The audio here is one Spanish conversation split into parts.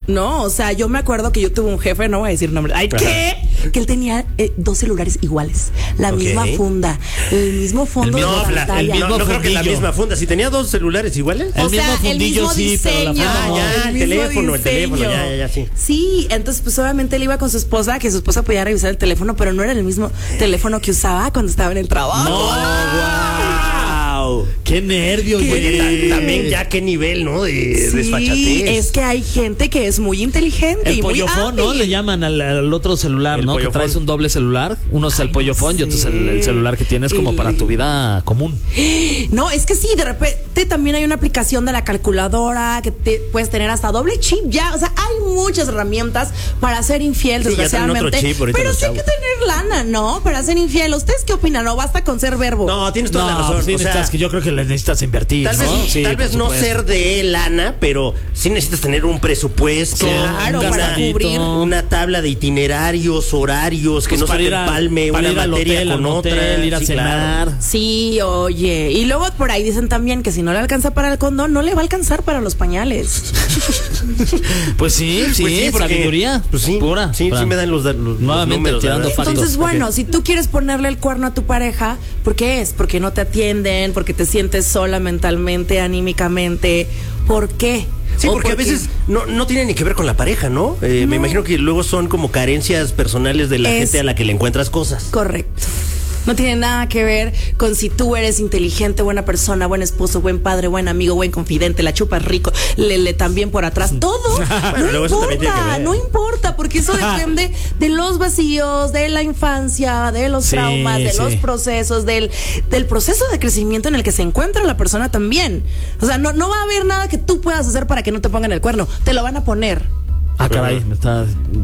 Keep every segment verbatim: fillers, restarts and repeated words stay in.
No, o sea, yo me acuerdo que yo tuve un jefe, no voy a decir nombre. Ay, ¿qué? Ajá. Que él tenía eh, dos celulares iguales, la okay. misma funda, el mismo fondo el mismo, de la, pantalla. El mismo no, no creo que la misma funda. Si tenía dos celulares iguales. O el sea, mismo fundillo, el mismo sí, diseño. pero la funda no. ya, el, el teléfono, diseño. el teléfono, ya, ya, ya, sí. Sí, entonces pues obviamente él iba con su esposa, que su esposa podía revisar el teléfono, pero no era el mismo teléfono que usaba cuando estaba en el trabajo. No, wow. Qué nervios, güey. También ya qué nivel, ¿no? De sí, desfachatez. Es que hay gente que es muy inteligente. El y pollofón, muy ¿no? Le llaman al, al otro celular, el ¿no? pollofón. Que traes un doble celular. Uno es el Ay, pollofón no y otro es el, el celular que tienes como el... para tu vida común. No, es que sí, de repente también hay una aplicación de la calculadora que te puedes tener hasta doble chip ya. O sea, hay muchas herramientas para ser infiel, sí, desgraciadamente. Chip, pero sí hay que tener lana, ¿no? Para ser infiel. ¿Ustedes qué opinan? No basta con ser verbo. No, tienes toda no, la razón. Sí, o sea, que yo creo que le necesitas invertir. Tal ¿no? vez, sí, tal vez no ser de lana, pero sí necesitas tener un presupuesto, claro, una, para cubrir una tabla de itinerarios, horarios, que pues no se te empalme una materia con otra, hotel, ir a sí, cenar. Claro. Sí, oye, y luego por ahí dicen también que si no le alcanza para el condón, no le va a alcanzar para los pañales. Pues sí, sí, pues sí porque, sabiduría pues sí, pura. Sí, sí me dan los, los, Nuevamente, los números. Tirando Entonces, bueno, okay. si tú quieres ponerle el cuerno a tu pareja, ¿por qué es? Porque no te atienden, porque te sientes sola mentalmente, anímicamente. ¿Por qué? Sí, porque, porque a veces no, no tiene ni que ver con la pareja, ¿no? Eh, no. Me imagino que luego son como carencias personales de la es gente a la que le encuentras cosas. Correcto. No tiene nada que ver con si tú eres inteligente, buena persona, buen esposo, buen padre, buen amigo, buen confidente, la chupas rico, le, le también por atrás, todo. Bueno, no importa, no importa, porque eso depende de los vacíos, de la infancia, de los sí, traumas, de sí. los procesos, del, del proceso de crecimiento en el que se encuentra la persona también. O sea, no, no va a haber nada que tú puedas hacer para que no te pongan el cuerno, te lo van a poner. Ah, caray, me está,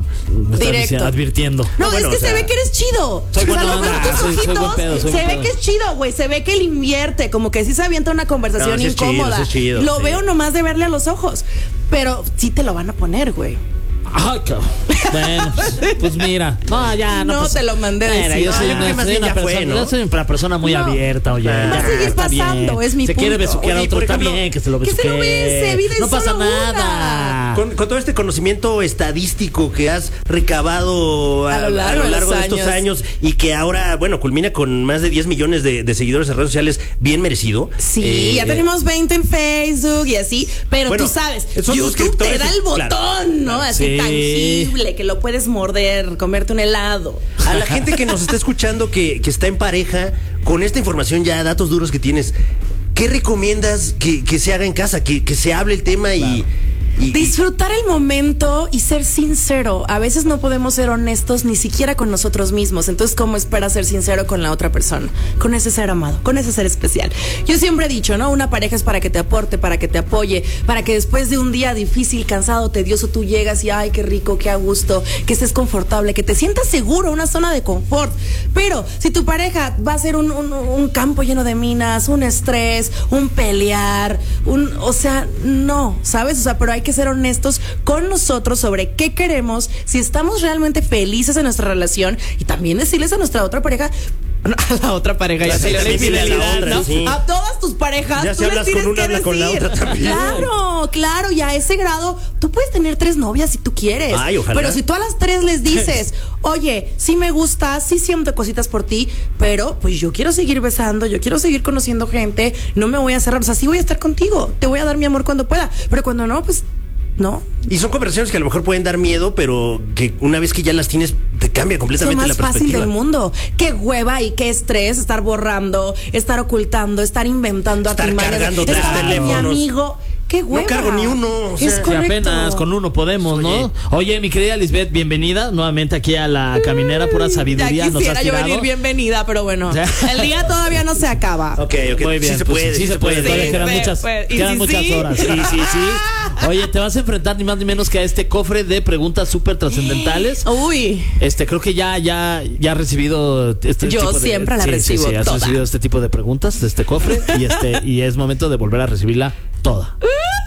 me está advirtiendo. No, no bueno, es que o sea, se ve que eres chido. Soy buena o sea, onda, tus soy, ojitos, soy pedo, soy se ve pedo. que es chido, güey. Se ve que él invierte, como que sí se avienta una conversación no, sí incómoda. Es chido, sí es chido, lo sí. veo nomás de verle a los ojos. Pero sí te lo van a poner, güey. Ay, cabrón. Bueno, pues mira. No, ya no. No pues, te lo mandé mira, decir. yo soy una, ah, soy una persona, fue, ¿no? yo soy una persona muy no. abierta, oye. Va a seguir pasando, es mi Se punto. quiere besuquear a otro, ejemplo, está bien, que se lo besuquee. Que se lo bese, vida no pasa una. nada. Con, con todo este conocimiento estadístico que has recabado a, a lo largo, a lo largo de, de estos años. años y que ahora, bueno, culmina con más de diez millones de, de seguidores en redes sociales, bien merecido. Sí, eh, ya tenemos veinte en Facebook y así, pero bueno, tú sabes, YouTube te da el botón, claro, ¿no? Así sí. tangible, que lo puedes morder, comerte un helado. A la gente que nos está escuchando, que, que está en pareja, con esta información ya, datos duros que tienes, ¿qué recomiendas que, que se haga en casa? Que, que se hable el tema y... Claro. Y, disfrutar el momento y ser sincero. A veces no podemos ser honestos ni siquiera con nosotros mismos. Entonces, ¿cómo esperas ser sincero con la otra persona? Con ese ser amado, con ese ser especial. Yo siempre he dicho, ¿no? Una pareja es para que te aporte, para que te apoye, para que después de un día difícil, cansado, tedioso, tú llegas y ay, qué rico, qué a gusto, que estés confortable, que te sientas seguro, una zona de confort. Pero si tu pareja va a ser un, un, un campo lleno de minas, un estrés, un pelear, un, o sea, no, ¿sabes? O sea, pero hay que ser honestos con nosotros sobre qué queremos, si estamos realmente felices en nuestra relación y también decirles a nuestra otra pareja, a la otra pareja, ya, ya se le infidelidad, ¿no? Sí. A todas tus parejas, ya tú si hablas les tienes con una, que habla decir. con la otra también. Claro, claro, y a ese grado, tú puedes tener tres novias si tú quieres. Ay, ojalá. Pero si tú a las tres les dices, oye, sí me gustas, sí siento cositas por ti, pero pues yo quiero seguir besando, yo quiero seguir conociendo gente, no me voy a cerrar, o sea, sí voy a estar contigo, te voy a dar mi amor cuando pueda, pero cuando no, pues ¿no? Y son conversaciones que a lo mejor pueden dar miedo, pero que una vez que ya las tienes, te cambia completamente la perspectiva. Es lo más fácil del mundo. Qué hueva y qué estrés estar borrando, estar ocultando, estar inventando estar a tu cargando manera, tres estar teléfonos. Mi amigo. Qué hueva. No cargo ni uno. O sea, es si apenas con uno podemos, ¿no? Oye. Oye, mi querida Lisbeth, bienvenida nuevamente aquí a la caminera, pura sabiduría. Ya quisiera nos has yo tirado. venir bienvenida, pero bueno, el día todavía no se acaba. Ok, ok. Muy bien, sí se pues, puede. sí se puede. Todavía sí, quedan sí, muchas, pues, quedan sí, muchas sí. horas. Sí, sí, sí. Oye, te vas a enfrentar ni más ni menos que a este cofre de preguntas súper trascendentales. Uy. Este, creo que ya, ya, ya has recibido este yo tipo de... siempre la sí, recibo sí, sí, has toda. recibido este tipo de preguntas de este cofre y este, y es momento de volver a recibirla toda.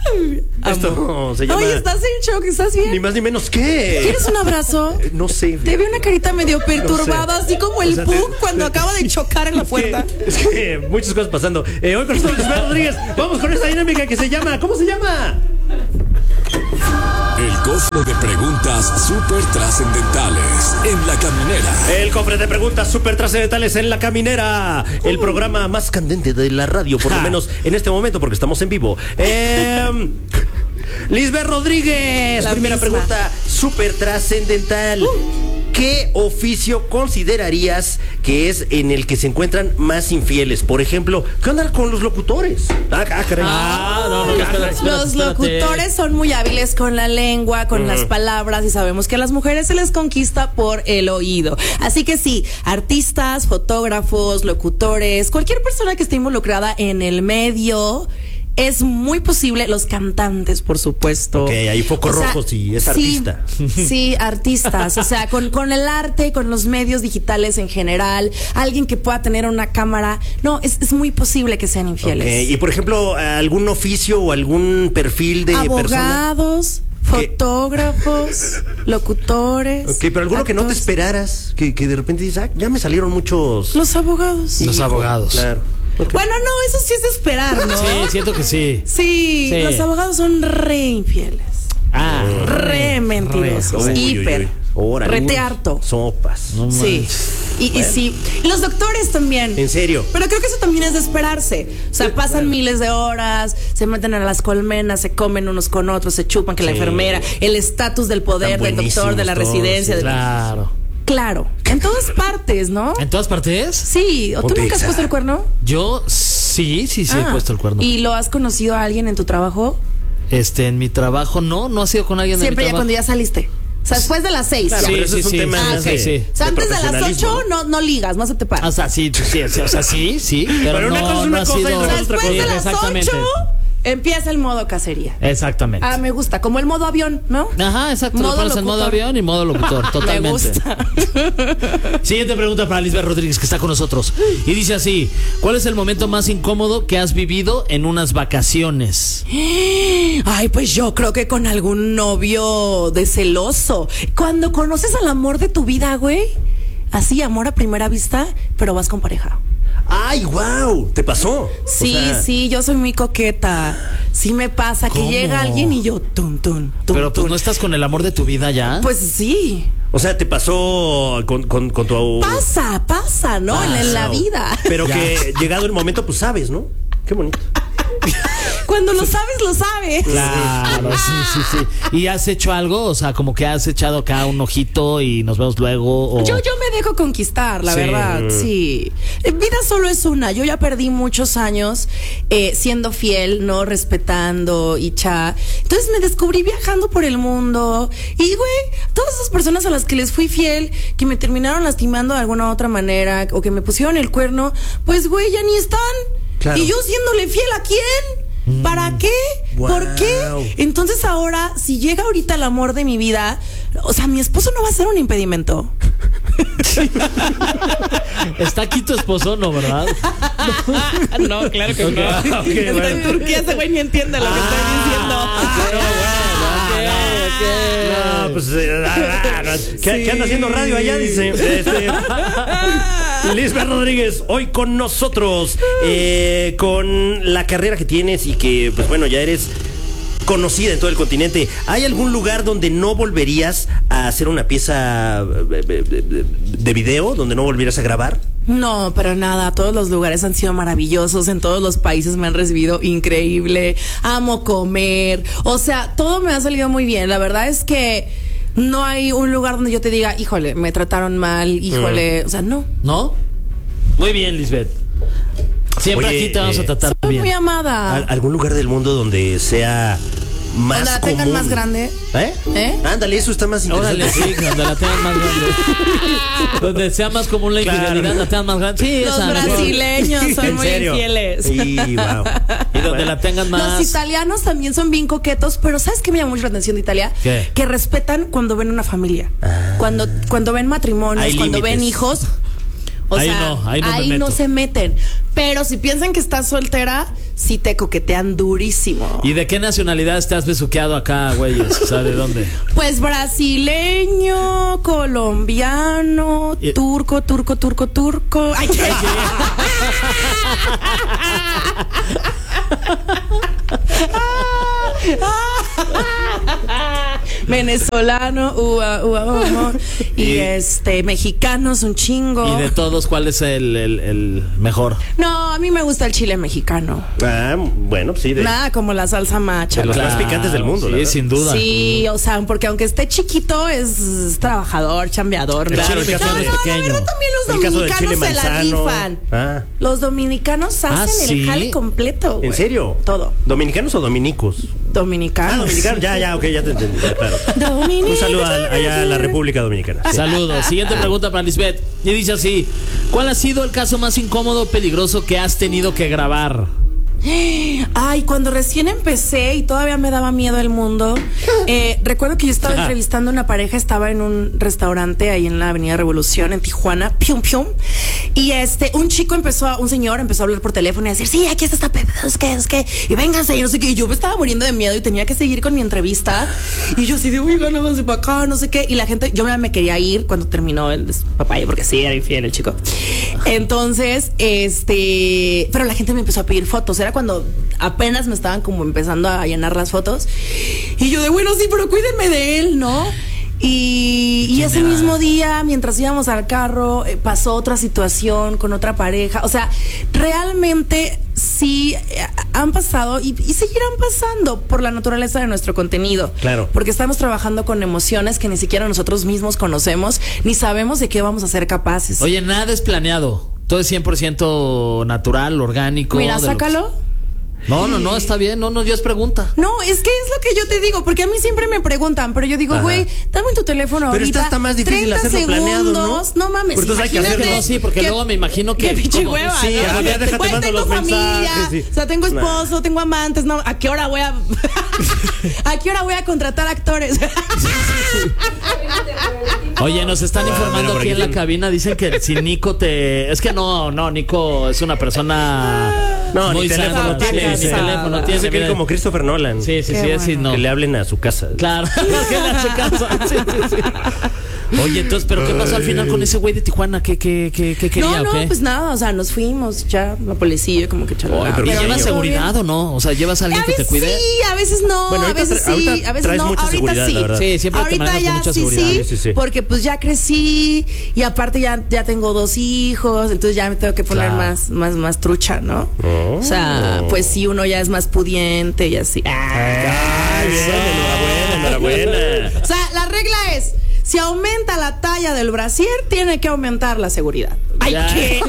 Esto se llama... Oye, estás en shock, ¿estás bien? Ni más ni menos que... ¿Quieres un abrazo? No sé. Te veo una carita medio perturbada, no sé. así como el O sea, Pug te, cuando te, acaba de chocar en la puerta. Es que, es que muchas cosas pasando. Eh, hoy con nosotros Lisbeth Rodríguez. Vamos con esta dinámica que se llama... ¿Cómo se llama? El cofre de preguntas súper trascendentales en La Caminera. El cofre de preguntas súper trascendentales en La Caminera. El programa más candente de la radio, por lo menos en este momento, porque estamos en vivo. Eh, Lisbeth Rodríguez, La primera misma. pregunta súper trascendental. ¿Qué oficio considerarías que es en el que se encuentran más infieles? Por ejemplo, ¿qué onda con los locutores? Ah, ah, caray. Ah, no, no, espérate, espérate, Los espérate. locutores son muy hábiles con la lengua, con las palabras, y sabemos que a las mujeres se les conquista por el oído. Así que sí, artistas, fotógrafos, locutores, cualquier persona que esté involucrada en el medio. Es muy posible, los cantantes, por supuesto. Ok, hay focos O sea, rojos y es sí, artista. Sí, artistas. O sea, con, con el arte, con los medios digitales en general, alguien que pueda tener una cámara. No, es, es muy posible que sean infieles. Ok, y por ejemplo, algún oficio o algún perfil de persona. Abogados, ¿Qué? fotógrafos, locutores. Ok, pero alguno que no te actores. esperaras, que, que de repente dices, ah, ya me salieron muchos. Los abogados. Los Hijo, abogados. Claro. Ok. Bueno, no, eso sí es de esperar, ¿no? Sí, siento que sí. Sí, Sí. los abogados son re infieles. Ah, Re mentirosos. Uy, uy, hiper. uy. Órale. Rete harto. Sopas. No Sí. manches. Y, y sí. Y los doctores también. ¿En serio? Pero creo que eso también es de esperarse. O sea, Sí, pasan bueno. miles de horas, se meten a las colmenas, se comen unos con otros, se chupan que la Sí. enfermera, el estatus del poder Están del doctor, de la buenísimos todos, residencia. sí. de- Claro. Claro. En todas partes, ¿no? ¿En todas partes? Sí. ¿O tú Ponte nunca has exa. puesto el cuerno? Yo sí, sí, sí he Ah. puesto el cuerno. ¿Y lo has conocido a alguien en tu trabajo? Este, en mi trabajo, no, no ha sido con alguien Siempre de mi ya trabajo. cuando ya saliste. O sea, después de las seis. Claro, ya. pero eso es un tema Ah, más ok. de, sí. O sea, de antes de las profesionalismo, ocho no, no ligas, no se te para. O sea, sí, sí, sí, o sea, sí, sí, pero, Pero una no, cosa es no una ha cosa y sido... otra O sea, otra después de cosa. las Exactamente. ocho empieza el modo cacería. Exactamente. Ah, me gusta, como el modo avión, ¿no? Ajá, exacto. Modo Lo pones en modo locutor. avión y modo locutor, totalmente. Me gusta. Siguiente pregunta para Lisbeth Rodríguez, que está con nosotros. Y dice así: ¿cuál es el momento más incómodo que has vivido en unas vacaciones? Ay, pues yo creo que con algún novio de celoso. Cuando conoces al amor de tu vida, güey. Así, amor a primera vista, pero vas con pareja. ¡Ay, wow! ¿Te pasó? Sí, O sea, sí, yo soy muy coqueta. Sí me pasa que ¿Cómo? llega alguien y yo tum, tum, tum, Pero pues tum. no estás con el amor de tu vida ya. Pues sí. O sea, te pasó con, con, con tu. Pasa, pasa, ¿no? En, en la Wow. vida. Pero Ya. que llegado el momento, pues sabes, ¿no? Qué bonito. Cuando lo sabes, lo sabes. Claro, sí, sí, sí. ¿Y has hecho algo? O sea, como que has echado acá un ojito y nos vemos luego. O... Yo, yo me dejo conquistar, la Sí. verdad, sí. Eh, Vida solo es una. Yo ya perdí muchos años eh, siendo fiel, no respetando y cha. Entonces me descubrí viajando por el mundo. Y, güey, todas esas personas a las que les fui fiel, que me terminaron lastimando de alguna otra manera, o que me pusieron el cuerno, pues, güey, ya ni están. Claro. Y yo siéndole fiel ¿a quién? ¿Para qué? ¿Por Wow. qué? Entonces ahora, si llega ahorita el amor de mi vida, o sea, mi esposo no va a ser un impedimento. Está aquí tu esposo, ¿no, verdad? No, claro que no. ok, Está en bueno. Turquía, ese güey ni entiende lo que estoy diciendo. No, pues. eh, ah, ah, no. ¿Qué, Sí. qué anda haciendo radio allá? Dice. Este, Lisbeth Rodríguez, hoy con nosotros, eh, con la carrera que tienes y que, pues bueno, ya eres conocida en todo el continente. ¿Hay algún lugar donde no volverías a hacer una pieza eh, eh, de video, donde no volvieras a grabar? No, pero nada, todos los lugares han sido maravillosos, en todos los países me han recibido increíble, amo comer, o sea, todo me ha salido muy bien, la verdad es que no hay un lugar donde yo te diga, híjole, me trataron mal, híjole, o sea, no. ¿No? Muy bien, Lisbeth. Siempre Oye, aquí te vamos eh, a tratar Soy bien. muy amada. ¿Al- ¿Algún lugar del mundo donde sea más Donde la tengan común? más grande. ¿Eh? ¿Eh? Ándale, eso está más interesante. Órale, sí, donde la tengan más grande. Donde sea más común la Claro. infidelidad, la tengan más grande. Sí, Los esa, mejor. brasileños son ¿En muy serio? infieles. Y, wow. Y donde la tengan más. Los italianos también son bien coquetos, pero ¿sabes qué me llama mucho la atención de Italia? ¿Qué? Que respetan cuando ven una familia. Cuando, cuando ven matrimonios, Hay cuando ven límites. hijos. O Ahí sea, no, ahí no me meto. se meten. Pero si piensan que estás soltera, sí te coquetean durísimo. ¿Y de qué nacionalidad te has besuqueado acá, güeyes? O sea, ¿de dónde? Pues brasileño, colombiano, Y- turco, turco, turco, turco. Ay, ¿qué? venezolano, ua, ua, ua, y, y este, mexicanos, un chingo. ¿Y de todos cuál es el, el, el mejor? No, a mí me gusta el chile mexicano. Ah, bueno, sí. De, Nada como la salsa macha. de los más picantes del mundo, Sí, ¿verdad? sin duda. Sí, o sea, porque aunque esté chiquito, es, es trabajador, chambeador. El Claro, chile no, mexicano no, es la pequeño. verdad también los El caso del chile dominicanos se la manzano. rifan. Ah. Los dominicanos hacen Ah, ¿sí? el jale completo. güey. ¿En serio? Todo. ¿Dominicanos o dominicos? Dominicanos. Ah, dominicanos. Ya, ya, ok, ya te entendí. Ya, claro. Dominicanos. Un saludo a, allá a la República Dominicana. Sí. Saludos. Siguiente pregunta para Lisbeth. Y dice así: ¿cuál ha sido el caso más incómodo o peligroso que has tenido que grabar? Ay, cuando recién empecé y todavía me daba miedo el mundo, eh, recuerdo que yo estaba entrevistando a una pareja, estaba en un restaurante ahí en la Avenida Revolución, en Tijuana, pium, pium, y este, un chico empezó, a, un señor empezó a hablar por teléfono y a decir, sí, aquí está esta pepe, es que, es que, y vénganse, y no sé qué, y yo me estaba muriendo de miedo y tenía que seguir con mi entrevista, y yo así de, uy, ganábase para acá, no sé qué, y la gente, yo me quería ir cuando terminó el papaya, porque sí, era infiel el chico. Entonces, este, pero la gente me empezó a pedir fotos, era cuando apenas me estaban como empezando a llenar las fotos. Y yo de, bueno, sí, pero cuídenme de él, ¿no? Y, y ese mismo día, mientras íbamos al carro, eh, pasó otra situación con otra pareja. O sea, realmente sí eh, han pasado y, y seguirán pasando por la naturaleza de nuestro contenido. Claro. Porque estamos trabajando con emociones que ni siquiera nosotros mismos conocemos, ni sabemos de qué vamos a ser capaces. Oye, nada es planeado. Todo es cien por ciento natural, orgánico. Mira, de lo que- sácalo. No, no, no, está bien. No, no, yo es pregunta. No, es que es lo que yo te digo, porque a mí siempre me preguntan, pero yo digo, Ajá. güey, dame tu teléfono Pero ahorita. está hasta más difícil treinta hacerlo planeado, ¿no? segundos, no mames. Porque entonces hay que imagínate hacerlo. No, sí, porque que- luego me imagino que- Qué pinche como- hueva. sí, ¿no? a ver, déjate, Güey, mando tengo los familia, mensajes, sí. o sea, tengo Nah. esposo, tengo amantes, no, ¿a qué hora voy a a qué hora voy a contratar actores? Oye, nos están Ah, informando mira, por aquí aquí en la tiene- cabina. Dicen que si Nico te. Es que no, no, Nico es una persona. No, muy ni teléfono sana. tiene. Sí, ni o sea, teléfono tiene. Dice que él mira. como Christopher Nolan. Sí, sí, Qué sí, sí, bueno. no. Que le hablen a su casa. Claro, que le hace caso. Sí, sí, sí. Oye, entonces, ¿pero qué pasó al final con ese güey de Tijuana? ¿Qué, qué, qué, qué quería No, o no, qué? pues nada, o sea, nos fuimos ya, la policía como que echó Ay, pero ¿Y qué llevas niño. seguridad o no? O sea, ¿llevas a alguien A que te veces cuide? sí, a veces no, Bueno, a ahorita veces tra- sí, ahorita a veces traes no, mucha ahorita seguridad, sí. la verdad. Sí, siempre te Ahorita manejas con ya mucha sí, seguridad. sí, Sí, sí, sí. porque pues ya crecí y aparte ya, ya tengo dos hijos, entonces ya me tengo que poner Claro. más, más, más trucha, ¿no? Oh. O sea, pues sí, uno ya es más pudiente y así. Ah. Ay, bien, enhorabuena, enhorabuena. O sea, la regla es, si aumenta la talla del brasier, tiene que aumentar la seguridad. Ay, Ya. ¿qué?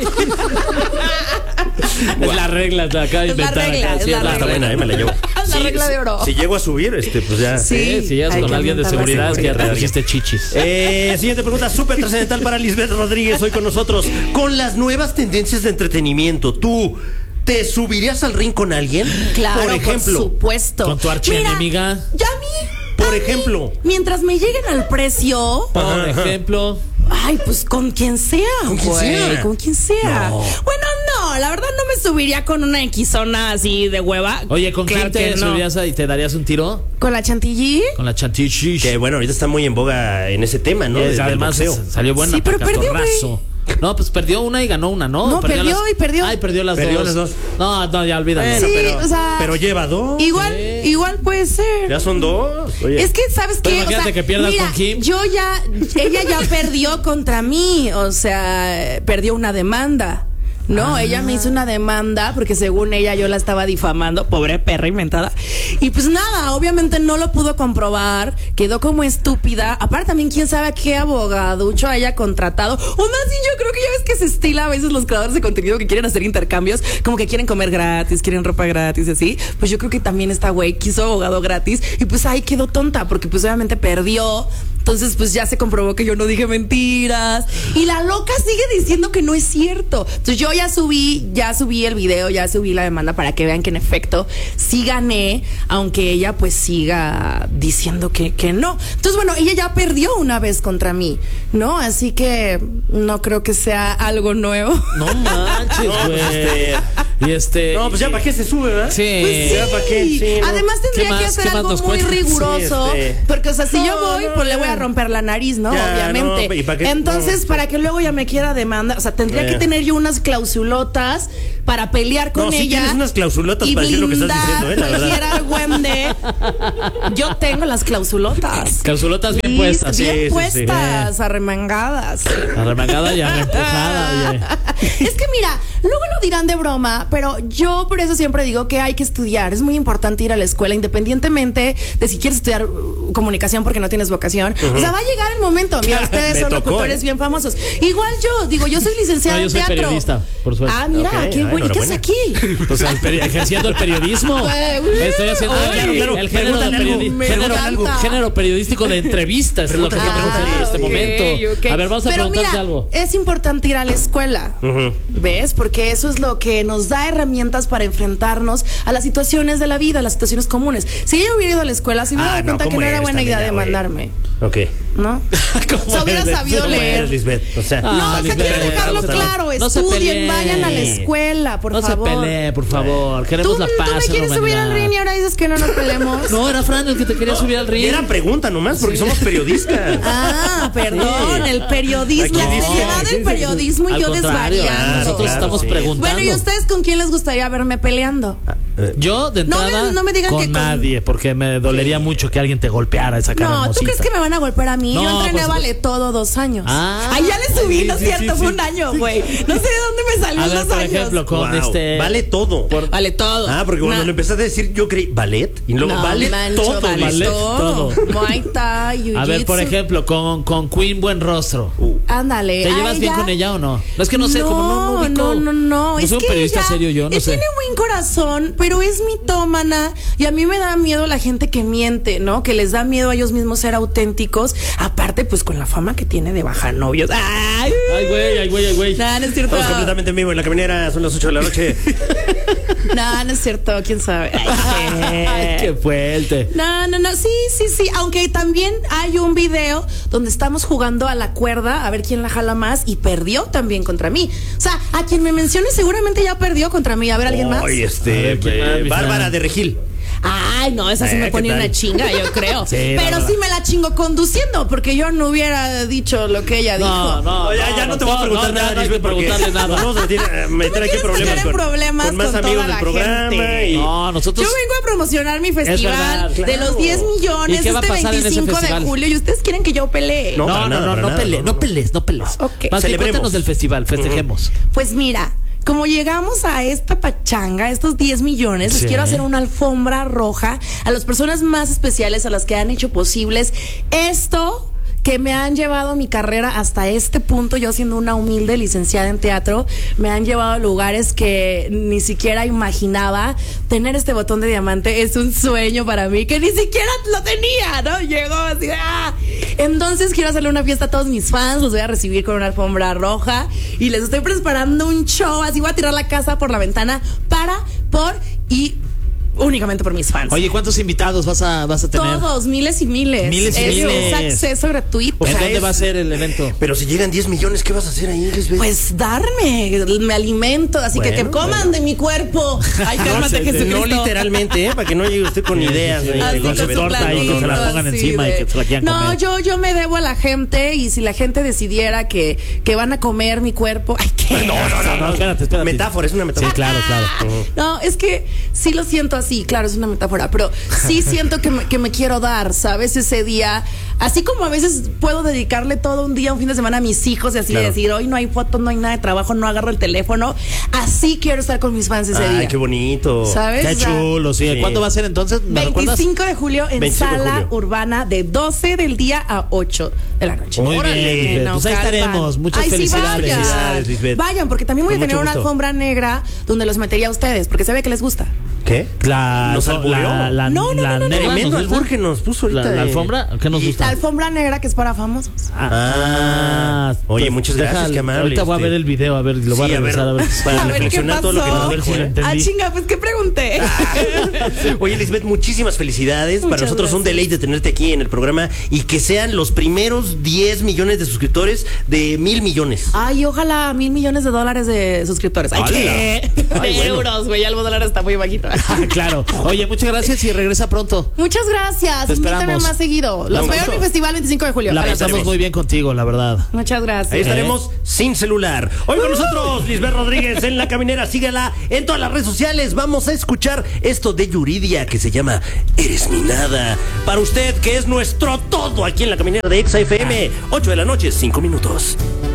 Es la regla de acá Es la inventada regla, acá, es sí, la es la Está regla. buena, eh, me la llevo. Es la regla de oro. Si llego a subir, este, pues ya. Sí. Sí, si llegas hay con que alguien de aumentar la seguridad, es que ya te seguridad. pusiste chichis. Eh, siguiente pregunta súper trascendental para Lisbeth Rodríguez, hoy con nosotros. Con las nuevas tendencias de entretenimiento, ¿tú te subirías al ring con alguien? Claro, por ejemplo. por supuesto. Con tu archienemiga. Mira, ya a mí. Por a mí, ejemplo. mientras me lleguen al precio. Por Ajá, ajá. ejemplo. Ay, pues con quien sea. Con quien güey, sea. Con quien sea. No. Bueno, no, la verdad no me subiría con una Xona así de hueva. Oye, ¿con Claro quién te que no. subirías a- y te darías un tiro? ¿Con la chantilly? Con la chantilly. Que bueno, ahorita está muy en boga en ese tema, ¿no? Y Del además boxeo. s- salió buena. Sí, pero perdió, güey. catorrazo. No, pues perdió una y ganó una, ¿no? No, perdió las- y perdió. Ay, perdió las Perdió dos. las dos. No, no, ya olvídalo. Bueno, Sí, pero, o sea, pero lleva dos. Igual, Sí. igual puede ser. Ya son dos. Oye. Es que, ¿sabes Pero qué? imagínate que pierdas mira, con Kim. Yo ya, ella ya perdió contra mí, o sea, perdió una demanda. No, Ah. ella me hizo una demanda porque según ella yo la estaba difamando, pobre perra inventada. Y pues nada, obviamente no lo pudo comprobar, quedó como estúpida. Aparte también quién sabe a qué abogaducho haya contratado. O más bien yo creo que ya ves que se estila a veces los creadores de contenido que quieren hacer intercambios, como que quieren comer gratis, quieren ropa gratis y así. Pues yo creo que también esta güey quiso abogado gratis y pues ahí quedó tonta porque pues obviamente perdió. Entonces, pues ya se comprobó que yo no dije mentiras. Y la loca sigue diciendo que no es cierto. Entonces, yo ya subí, ya subí el video, ya subí la demanda para que vean que en efecto sí gané, aunque ella pues siga diciendo que, que no. Entonces, bueno, ella ya perdió una vez contra mí, ¿no? Así que no creo que sea algo nuevo. No manches, No, pues, güey. este, Y este. No, pues ya para qué se sube, ¿verdad? Sí. Pues sí. Ya para qué. Sí, no. Además ¿Qué tendría más? que hacer ¿Qué más algo nos muy cuentas? riguroso. Sí, este. Porque, o sea, si No, yo voy, no, pues le ya. voy a romper la nariz, ¿no? Ya, Obviamente. no, ¿y para qué? Entonces, No. para que luego ya me quiera demandar, o sea, tendría Eh. que tener yo unas clausulotas para pelear con No, sí ella. tienes unas clausulotas y para decir lo que estás blindar diciendo, ¿eh? La cualquier verdad. argüende. Yo tengo las clausulotas. Clausulotas bien Sí, puestas. Bien sí, sí, sí. puestas, arremangadas. Arremangada y arrempujada, oye. Es que mira, luego lo dirán de broma, pero yo por eso siempre digo que hay que estudiar. Es muy importante ir a la escuela, independientemente de si quieres estudiar uh, comunicación porque no tienes vocación. O sea, va a llegar el momento. Mira, ustedes Me son tocó, locutores ¿eh? bien famosos. Igual yo, digo, yo soy licenciada No, yo en soy teatro. periodista, por suerte. Ah, mira, Ok, qué ah, bueno. ¿Y qué haces enhorabuena. aquí? O sea, el peri- ejerciendo el periodismo. Güey, Estoy haciendo oye, el, claro, claro, el género, de pregúntale algo, periodi- me género, encanta. género periodístico de entrevistas. Es lo que yo Pregúntale, pregunto en este ok, momento. ok. A ver, vamos a Pero preguntarte mira, algo. es importante ir a la escuela. Ujú. ¿Ves? Porque eso es lo que nos da herramientas para enfrentarnos a las situaciones de la vida, a las situaciones comunes. Si yo hubiera ido a la escuela, se me hubiera Ah, dado no, cuenta que ¿cómo no era eres buena también idea ya, güey? demandarme, Ok. ¿no? ¿Cómo O sea, hubiera eres? sabido ¿Cómo leer. eres, Lisbeth? O sea, No, o sea, Lisbeth, quiero dejarlo no se- claro. no se Estudien, peleen. vayan a la escuela, por no favor. se pelee, por favor. ¿Tú, Queremos la tú paz. me en la quieres subir al humanidad. ring y ahora dices que no nos peleemos. No, era Fran el que te quería subir al y ring. era pregunta nomás, porque somos periodistas. Ah, perdón, el periodismo, Aquí la dice- seriedad aquí del dice- periodismo y Al yo contrario, desvariando. nosotros claro, estamos sí. preguntando. Bueno, ¿y ustedes con quién les gustaría verme peleando? Yo, de No me- entrada, no me digan con que con- nadie, porque me dolería mucho que alguien te golpeara esa cara No, ¿tú hermosita. crees que me van a golpear a mí? No, Yo entrené por Vale supuesto. todo dos años. Ah. Ay, ya le subí, Sí, ¿no es sí, cierto? sí, Fue sí. un año, güey. No sé de dónde me salió A ver, los por años. ejemplo, con Wow, este... Vale todo. Vale todo. Ah, porque cuando Na- lo empezaste a decir, yo creí ballet y luego No, vale mancho, todo. vale Ballet todo. todo. Muay Thai, A ver, por jiu-jitsu. ejemplo, con, con Queen Buen Rostro. Ándale. ¿Te a llevas bien ella- con ella o no? No es que no sé, como no, no ubico. no, no, no. Es soy un que periodista ella, serio yo, no eh, sé. Tiene buen corazón, pero es mitómana y a mí me da miedo la gente que miente, ¿no? Que les da miedo a ellos mismos ser auténticos. Aparte, pues con la fama que tiene de bajar novios. Ay, Ay, güey, ay, güey, ay, güey. no, no es cierto. Estamos completamente en vivo en la caminera, son las ocho de la noche. No, no es cierto. ¿Quién sabe? Ay, Ay, qué fuerte. No, no, no, sí, sí, sí, aunque también hay un video donde estamos jugando a la cuerda a ver quién la jala más y perdió también contra mí. O sea, a quien me mencione seguramente ya perdió contra mí. A ver, ¿alguien más? Ay, A este, ver, ¿quién más, eh, mi Bárbara Fran? de Regil. Ay, no, esa sí Eh, me ¿qué pone tal? una chinga, yo creo. Sí, Pero Bárbara. sí me la chingo conduciendo, porque yo no hubiera dicho lo que ella No, dijo. no, No, ya, ya no te voy a preguntar no, nada, no, no hay que Lisbeth, porque preguntarle nada. nos vamos a meter, a meter aquí quieres problemas meter en con, problemas con más con amigos toda del la programa. gente. Y, No, nosotros... Yo vengo a promocionar mi festival verdad, de claro. los diez millones ¿Y qué va a este pasar en ese veinticinco de festival? julio y ustedes quieren que yo pelee. No, No, para no, nada, no, para no nada, pelees, no, no no. pelees, no pelees. Ok. Más bien, Celebremos. cuéntanos del festival, festejemos. Pues mira, como llegamos a esta pachanga, estos diez millones, les Sí. quiero hacer una alfombra roja a las personas más especiales, a las que han hecho posibles esto que me han llevado mi carrera hasta este punto. Yo siendo una humilde licenciada en teatro, me han llevado a lugares que ni siquiera imaginaba. Tener este botón de diamante es un sueño para mí, que ni siquiera lo tenía, ¿no? Llegó así, ¡ah! Entonces quiero hacerle una fiesta a todos mis fans, los voy a recibir con una alfombra roja y les estoy preparando un show, así voy a tirar la casa por la ventana para, por y únicamente por mis fans. Oye, ¿cuántos invitados vas a, vas a tener? Todos, miles y miles. Miles y es, miles. Es acceso gratuito. ¿En sea, dónde es- va a ser el evento? Pero si llegan diez millones, ¿qué vas a hacer ahí, Lisbeth? Pues darme, me alimento, así que que Bueno, coman bueno. de mi cuerpo. Ay, No, cálmate, se- Jesucristo. no literalmente, ¿eh? Para que no llegue usted con ideas. de- de Así cómo se con ve. su torta ahí, que se la platito, pongan así encima y que se la quieran No, comer. yo, yo me debo a la gente y si la gente decidiera que, que van a comer mi cuerpo. Ay, ¿qué? No, no, no, no, espérate, espérate. Metáfora, es una metáfora. Sí, claro, claro. No, es que sí lo siento así, claro, es una metáfora, pero sí siento que me, que me quiero dar, ¿sabes? Ese día, así como a veces puedo dedicarle todo un día, un fin de semana a mis hijos y así Claro. decir, hoy no hay fotos, no hay nada de trabajo, no agarro el teléfono, así quiero estar con mis fans ese Ay, día. qué bonito. ¿Sabes? Qué O sea, chulo, sí. Sí. ¿Cuándo va a ser entonces? ¿Me recuerdas? veinticinco de julio en veinticinco de Sala julio. Urbana de doce del día a ocho de la noche. Muy Órale. bien, Lisbeth. No, Pues ahí calpan. estaremos. Muchas Ay, sí, felicidades. vayan. Felicidades, Lisbeth. Vayan, porque también voy a Con tener mucho una gusto. alfombra negra donde los metería a ustedes, porque se ve que les gusta. ¿Qué? La, ¿Nos la, albureó? la, la, No, no, la no, no, negra Tremendo nos gusta. albur que nos puso ahorita. La, la de- alfombra, ¿qué nos Y- gusta? La alfombra negra que es para famosos. Ah, oye, pues, muchas deja- gracias, qué amable. Ahorita voy a este. ver el video, a ver, lo voy Sí, a regresar a ver. para A ver, ¿qué reflexionar todo lo que pasó? nos A ver si lo dijo, ¿eh? entendí. Ah, chinga, pues ¿qué pregunté? Oye, Lisbeth, muchísimas felicidades. Para Muchas nosotros es un gracias. deleite tenerte aquí en el programa y que sean los primeros diez millones de suscriptores de mil millones. Ay, ojalá mil millones de dólares de suscriptores. Ay, ¡Hala! ¿qué? De Ay, bueno. euros, güey. El dólar está muy bajito. Ah, claro. Oye, muchas gracias y regresa pronto. Muchas gracias. Te Invítame esperamos. más seguido. Los Un veo en gusto. mi festival veinticinco de julio. La Ahí pasamos estaremos. muy bien contigo, la verdad. Muchas gracias. Ahí estaremos sin celular. Hoy con nosotros, Lisbeth Rodríguez en La Caminera. Síguela en todas las redes sociales. Vamos a escuchar esto de Yuridia que se llama Eres mi nada. Para usted, que es nuestro todo aquí en La Caminera de Exa F M. ocho de la noche, cinco minutos.